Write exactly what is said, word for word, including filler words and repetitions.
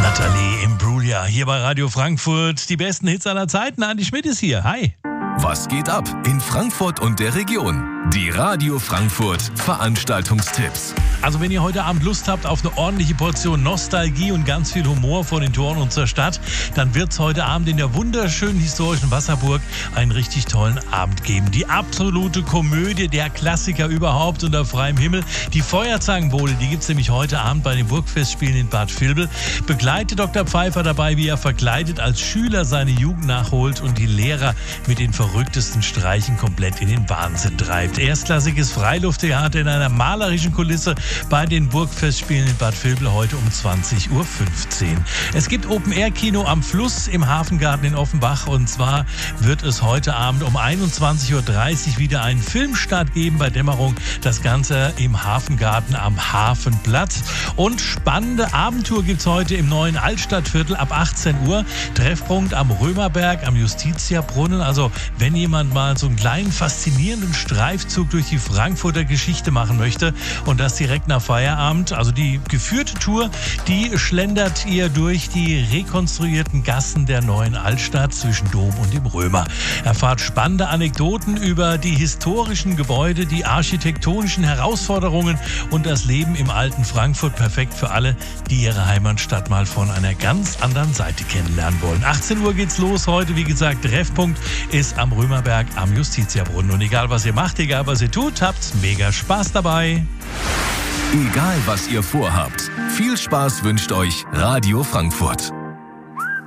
Nathalie Imbruglia hier bei Radio Frankfurt. Die besten Hits aller Zeiten. Andi Schmidt ist hier. Hi. Was geht ab in Frankfurt und der Region? Die Radio Frankfurt Veranstaltungstipps. Also wenn ihr heute Abend Lust habt auf eine ordentliche Portion Nostalgie und ganz viel Humor vor den Toren unserer Stadt, dann wird es heute Abend in der wunderschönen historischen Wasserburg einen richtig tollen Abend geben. Die absolute Komödie, der Klassiker überhaupt unter freiem Himmel. Die Feuerzangenbowle, die gibt es nämlich heute Abend bei den Burgfestspielen in Bad Vilbel. Begleitet Doktor Pfeiffer dabei, wie er verkleidet als Schüler seine Jugend nachholt und die Lehrer mit den verrücktesten Streichen komplett in den Wahnsinn treibt. Erstklassiges Freilufttheater in einer malerischen Kulisse bei den Burgfestspielen in Bad Vilbel heute um zwanzig Uhr fünfzehn. Es gibt Open-Air-Kino am Fluss im Hafengarten in Offenbach und zwar wird es heute Abend um einundzwanzig Uhr dreißig wieder einen Filmstart geben bei Dämmerung. Das Ganze im Hafengarten am Hafenplatz. Und spannende Abendtour gibt es heute im neuen Altstadtviertel ab achtzehn Uhr. Treffpunkt am Römerberg, am Justitiabrunnen. Also wenn jemand mal so einen kleinen faszinierenden Streifzug durch die Frankfurter Geschichte machen möchte und das direkt nach Feierabend, also die geführte Tour, die schlendert ihr durch die rekonstruierten Gassen der neuen Altstadt zwischen Dom und dem Römer. Erfahrt spannende Anekdoten über die historischen Gebäude, die architektonischen Herausforderungen und das Leben im alten Frankfurt. Perfekt für alle, die ihre Heimatstadt mal von einer ganz anderen Seite kennenlernen wollen. achtzehn Uhr geht's los heute. Wie gesagt, Treffpunkt ist am Römerberg am Justitiabrunnen. Und egal was ihr macht, egal was ihr tut, habt mega Spaß dabei. Egal was ihr vorhabt, viel Spaß wünscht euch Radio Frankfurt.